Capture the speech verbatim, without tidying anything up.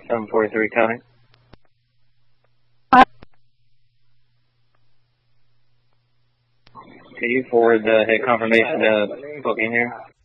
seven forty-three coming. Can you forward the hit confirmation to booking here?